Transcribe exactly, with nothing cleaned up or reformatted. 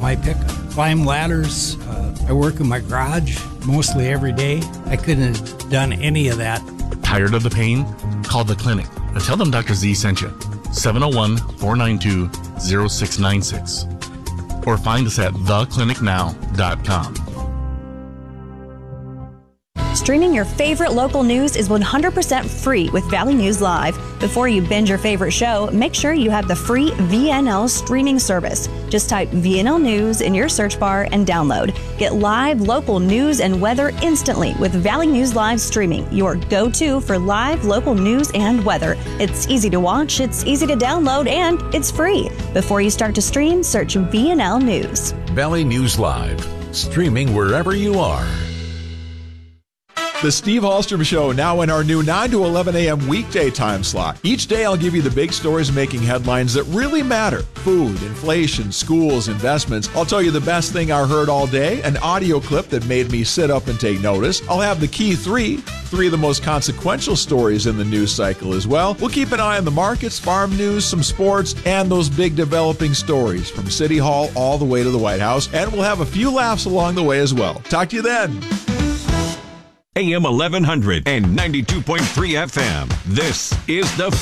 my pickup. Climb ladders. Uh, I work in my garage mostly every day. I couldn't have done any of that. Tired of the pain? Call the clinic and tell them Doctor Z sent you. seven oh one, four nine two, oh six nine six. Or find us at the clinic now dot com. Streaming your favorite local news is one hundred percent free with Valley News Live. Before you binge your favorite show, make sure you have the free V N L streaming service. Just type V N L News in your search bar and download. Get live local news and weather instantly with Valley News Live streaming, your go-to for live local news and weather. It's easy to watch, it's easy to download, and it's free. Before you start to stream, search V N L News. Valley News Live, streaming wherever you are. The Steve Hallstrom Show, now in our new nine to eleven a.m. weekday time slot. Each day I'll give you the big stories making headlines that really matter. Food, inflation, schools, investments. I'll tell you the best thing I heard all day, an audio clip that made me sit up and take notice. I'll have the key three, three of the most consequential stories in the news cycle as well. We'll keep an eye on the markets, farm news, some sports, and those big developing stories from City Hall all the way to the White House. And we'll have a few laughs along the way as well. Talk to you then. A M eleven hundred and ninety-two point three F M. This is the